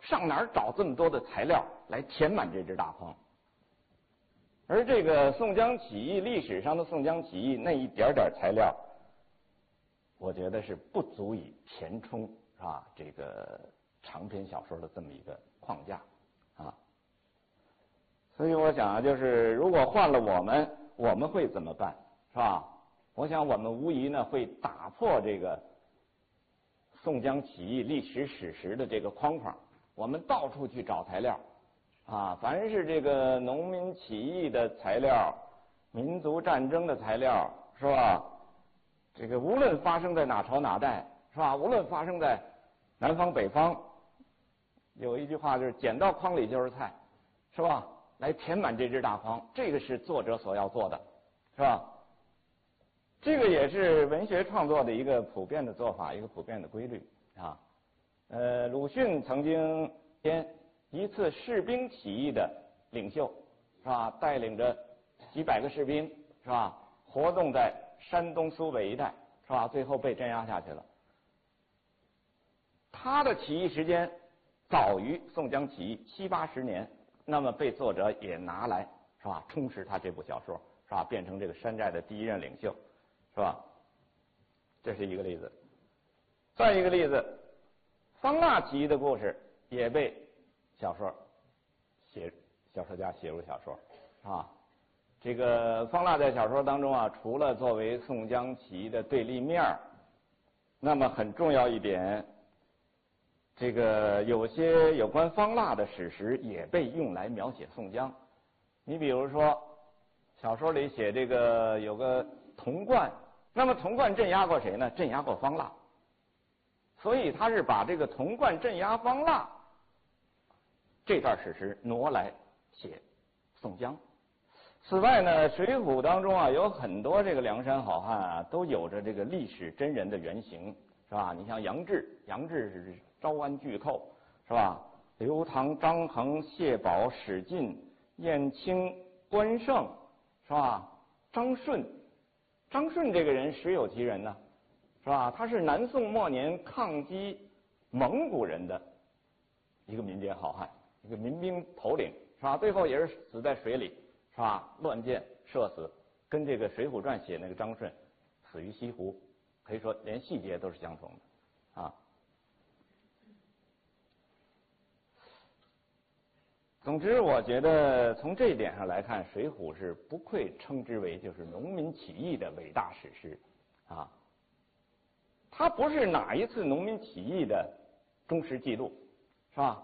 上哪儿找这么多的材料来填满这只大筐？而这个宋江起义历史上的宋江起义那一点点材料，我觉得是不足以填充这个长篇小说的这么一个框架啊。所以我想就是如果换了我们会怎么办，是吧？我想我们无疑呢会打破这个宋江起义历史史实的这个框框，我们到处去找材料凡是这个农民起义的材料、民族战争的材料，是吧？这个无论发生在哪朝哪代，是吧？无论发生在南方北方，有一句话就是捡到筐里就是菜，是吧？来填满这只大筐，这个是作者所要做的，是吧？这个也是文学创作的一个普遍的做法，一个普遍的规律啊。鲁迅曾经一次士兵起义的领袖，是吧？带领着几百个士兵，是吧？活动在山东苏北一带，是吧？最后被镇压下去了。他的起义时间早于宋江起义70、80年，那么被作者也拿来，是吧？充实他这部小说，是吧？变成这个山寨的第一任领袖，是吧？这是一个例子。再一个例子，方腊起义的故事也被小说家写入小说这个方腊在小说当中除了作为宋江起义的对立面，那么很重要一点，这个有些有关方腊的史实也被用来描写宋江。你比如说小说里写这个有个童贯，那么童贯镇压过谁呢？镇压过方腊，所以他是把这个童贯镇压方腊这段史实挪来写宋江。此外呢，水浒当中有很多这个梁山好汉都有着这个历史真人的原型，是吧？你像杨志是招安巨寇，是吧？刘唐、张衡、谢宝、史进、燕青、关胜，是吧？张顺这个人实有其人呢，是吧？他是南宋末年抗击蒙古人的一个民间好汉，一个民兵头领，是吧？最后也是死在水里，是吧？乱箭射死，跟这个《水浒传》写那个张顺死于西湖，可以说连细节都是相同的总之，我觉得从这一点上来看，《水浒》是不愧称之为就是农民起义的伟大史诗它不是哪一次农民起义的忠实记录，是吧？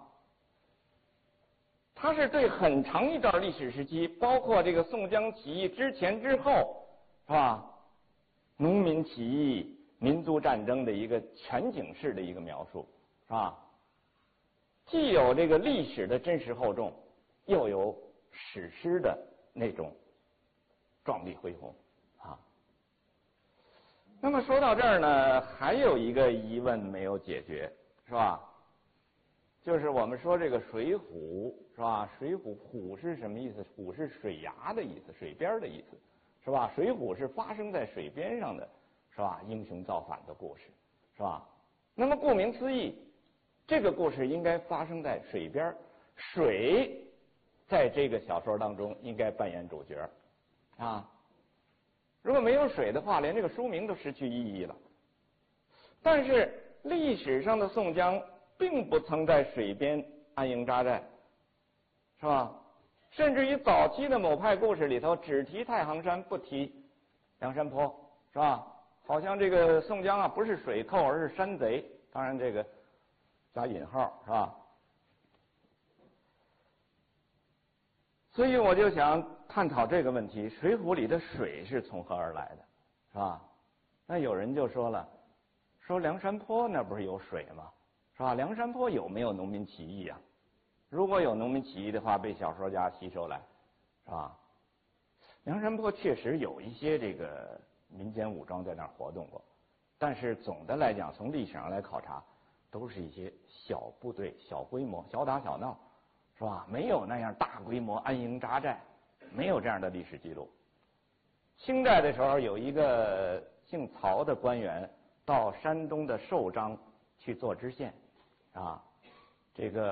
它是对很长一段历史时期，包括这个宋江起义之前之后，是吧？农民起义、民族战争的一个全景式的一个描述，是吧？既有这个历史的真实厚重，又有史诗的那种壮丽恢宏那么说到这儿呢，还有一个疑问没有解决，是吧？就是我们说这个水浒，是吧？水浒浒是什么意思？浒是水崖的意思，水边的意思，是吧？水浒是发生在水边上的，是吧？英雄造反的故事，是吧？那么顾名思义，这个故事应该发生在水边，水在这个小说当中应该扮演主角如果没有水的话，连这个书名都失去意义了。但是历史上的宋江并不曾在水边安营扎寨，是吧？甚至于早期的某派故事里头只提太行山，不提梁山泊，是吧？好像这个宋江不是水寇，而是山贼，当然这个加引号，是吧？所以我就想探讨这个问题，水浒里的水是从何而来的，是吧？那有人就说了，说梁山泊那不是有水吗？是吧？梁山泊有没有农民起义如果有农民起义的话，被小说家吸收来，是吧？梁山泊确实有一些这个民间武装在那儿活动过，但是总的来讲，从历史上来考察，都是一些小部队、小规模、小打小闹，是吧？没有那样大规模安营扎寨，没有这样的历史记录。清代的时候，有一个姓曹的官员到山东的寿张去做知县，这个